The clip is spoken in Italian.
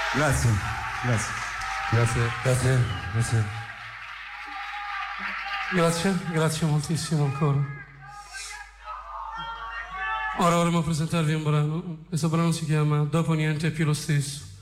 Grazie, grazie. Grazie. Grazie, grazie. Grazie moltissimo ancora. Ora vorremmo presentarvi un brano. Questo brano si chiama Dopo niente è più lo stesso.